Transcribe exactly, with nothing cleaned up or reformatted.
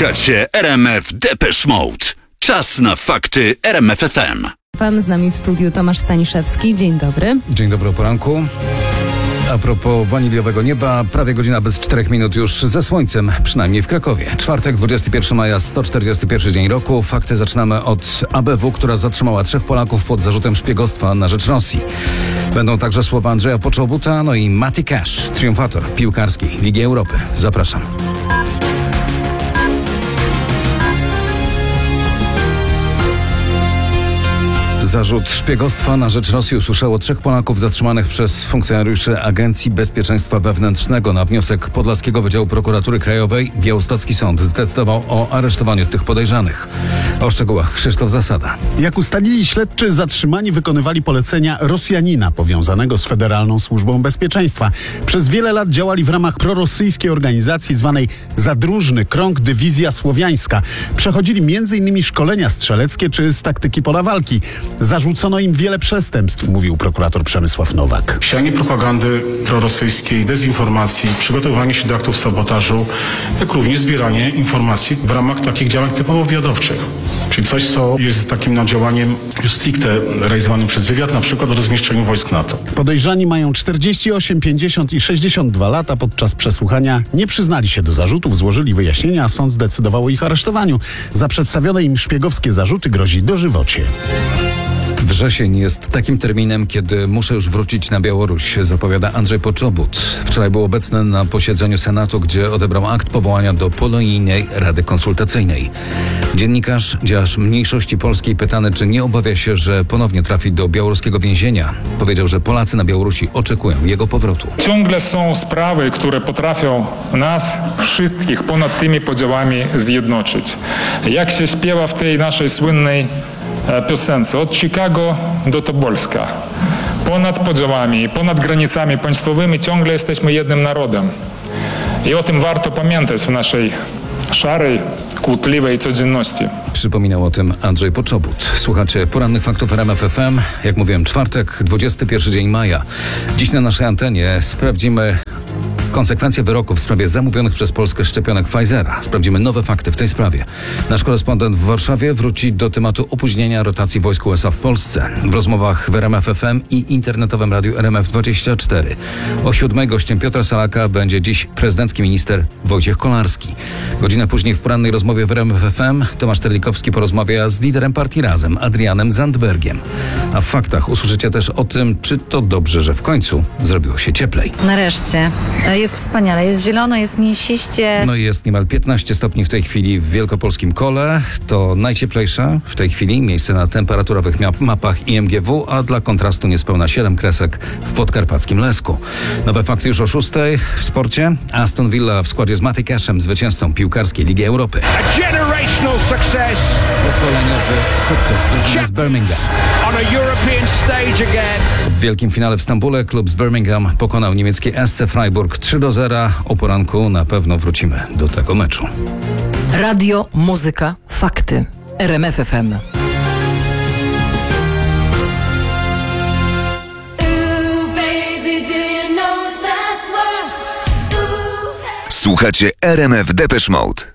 Słuchacie R M F Depeche Mode. Czas na fakty R M F F M. Z nami w studiu Tomasz Staniszewski. Dzień dobry. Dzień dobry o poranku. A propos waniliowego nieba, prawie godzina bez czterech minut już ze słońcem, przynajmniej w Krakowie. Czwartek, dwudziestego pierwszego maja, sto czterdziesty pierwszy dzień roku. Fakty zaczynamy od A B W, która zatrzymała trzech Polaków pod zarzutem szpiegostwa na rzecz Rosji. Będą także słowa Andrzeja Poczobuta, no i Matty Cash, triumfator piłkarskiej Ligi Europy. Zapraszam. Zarzut szpiegostwa na rzecz Rosji usłyszało trzech Polaków zatrzymanych przez funkcjonariuszy Agencji Bezpieczeństwa Wewnętrznego. Na wniosek Podlaskiego Wydziału Prokuratury Krajowej białostocki sąd zdecydował o aresztowaniu tych podejrzanych. O szczegółach Krzysztof Zasada. Jak ustalili śledczy, zatrzymani wykonywali polecenia Rosjanina powiązanego z Federalną Służbą Bezpieczeństwa. Przez wiele lat działali w ramach prorosyjskiej organizacji zwanej Zadróżny Krąg Dywizja Słowiańska. Przechodzili między innymi szkolenia strzeleckie czy z taktyki pola walki. Zarzucono im wiele przestępstw, mówił prokurator Przemysław Nowak. Sianie propagandy prorosyjskiej, dezinformacji, przygotowywanie się do aktów sabotażu, jak również zbieranie informacji w ramach takich działań typowo wywiadowczych. Czyli coś, co jest takim nadziałaniem stricte realizowanym przez wywiad, na przykład o rozmieszczeniu wojsk NATO. Podejrzani mają czterdzieści osiem, pięćdziesiąt i sześćdziesiąt dwa lata. Podczas przesłuchania nie przyznali się do zarzutów, złożyli wyjaśnienia, a sąd zdecydował o ich aresztowaniu. Za przedstawione im szpiegowskie zarzuty grozi dożywocie. Wrzesień jest takim terminem, kiedy muszę już wrócić na Białoruś, zapowiada Andrzej Poczobut. Wczoraj był obecny na posiedzeniu Senatu, gdzie odebrał akt powołania do Polonijnej Rady Konsultacyjnej. Dziennikarz, działacz mniejszości polskiej, pytany, czy nie obawia się, że ponownie trafi do białoruskiego więzienia, powiedział, że Polacy na Białorusi oczekują jego powrotu. Ciągle są sprawy, które potrafią nas wszystkich ponad tymi podziałami zjednoczyć. Jak się śpiewa w tej naszej słynnej piosence, od Chicago do Tobolska. Ponad podziałami, ponad granicami państwowymi ciągle jesteśmy jednym narodem. I o tym warto pamiętać w naszej szarej, kłótliwej codzienności. Przypominał o tym Andrzej Poczobut. Słuchacie porannych faktów R M F F M. Jak mówiłem, czwartek, dwudziesty pierwszy dzień maja. Dziś na naszej antenie sprawdzimy konsekwencje wyroku w sprawie zamówionych przez Polskę szczepionek Pfizera. Sprawdzimy nowe fakty w tej sprawie. Nasz korespondent w Warszawie wróci do tematu opóźnienia rotacji wojsk U S A w Polsce. W rozmowach w R M F F M i internetowym radiu R M F dwadzieścia cztery. O siódmej gościem Piotra Salaka będzie dziś prezydencki minister Wojciech Kolarski. Godzinę później w porannej rozmowie w R M F F M Tomasz Terlikowski porozmawia z liderem partii Razem, Adrianem Zandbergiem. A w faktach usłyszycie też o tym, czy to dobrze, że w końcu zrobiło się cieplej. Nareszcie. Jest wspaniale, jest zielono, jest mięsiście. No i jest niemal piętnaście stopni w tej chwili w wielkopolskim Kole. To najcieplejsze w tej chwili miejsce na temperaturowych mapach I M G W, a dla kontrastu niespełna siedem kresek w podkarpackim Lesku. Nowe fakty już o szóstej. W sporcie Aston Villa w składzie z Matty Cashem, zwycięzcą piłkarskiej Ligi Europy. A generational success. Pokoleniowy sukces drużyny z Birmingham. On a European stage again. W wielkim finale w Stambule klub z Birmingham pokonał niemiecki S C Freiburg trzy do zera. O poranku na pewno wrócimy do tego meczu. Radio, muzyka, fakty. R M F F M. Słuchacie R M F Depeche Mode.